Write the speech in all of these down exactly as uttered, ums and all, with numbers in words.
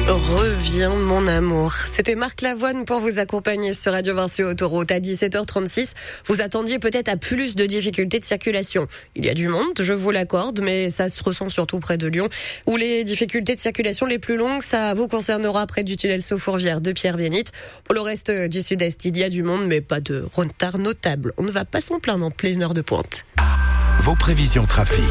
Reviens mon amour. C'était Marc Lavoine pour vous accompagner sur Radio Vinci Autoroute à dix-sept heures trente-six. Vous attendiez peut-être à plus de difficultés de circulation. Il y a du monde, je vous l'accorde, mais ça se ressent surtout près de Lyon, où les difficultés de circulation les plus longues, ça vous concernera près du tunnel Saut-Fourvière de Pierre-Bénite. Pour le reste du sud-est, il y a du monde, mais pas de retard notable. On ne va pas s'en plaindre en pleine heure de pointe. Vos prévisions trafic.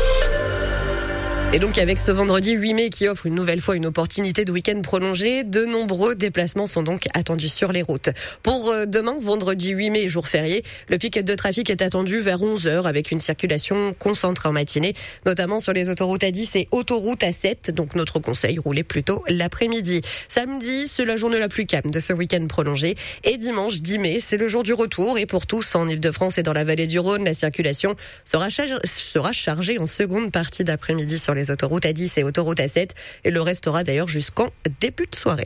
Et donc avec ce vendredi huit mai qui offre une nouvelle fois une opportunité de week-end prolongé, de nombreux déplacements sont donc attendus sur les routes. Pour demain, vendredi huit mai, jour férié, le pic de trafic est attendu vers onze heures avec une circulation concentrée en matinée, notamment sur les autoroutes A dix et autoroute A sept. Donc notre conseil, roulez plutôt l'après-midi. Samedi, c'est la journée la plus calme de ce week-end prolongé. Et dimanche dix mai, c'est le jour du retour. Et pour tous, en Ile-de-France et dans la vallée du Rhône, la circulation sera, char- sera chargée en seconde partie d'après-midi sur les autoroutes A dix et autoroute A sept, et le restera d'ailleurs jusqu'en début de soirée.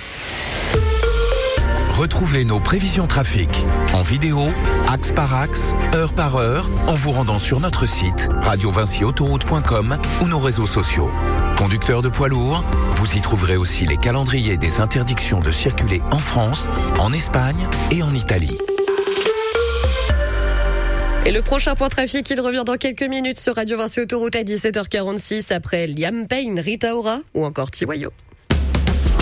Retrouvez nos prévisions trafic en vidéo, axe par axe, heure par heure, en vous rendant sur notre site radio vinci autoroute point com ou nos réseaux sociaux. Conducteurs de poids lourds, vous y trouverez aussi les calendriers des interdictions de circuler en France, en Espagne et en Italie. Et le prochain point trafic, il revient dans quelques minutes sur Radio Vinci Autoroute à dix-sept heures quarante-six après Liam Payne, Rita Ora ou encore Tiwayo.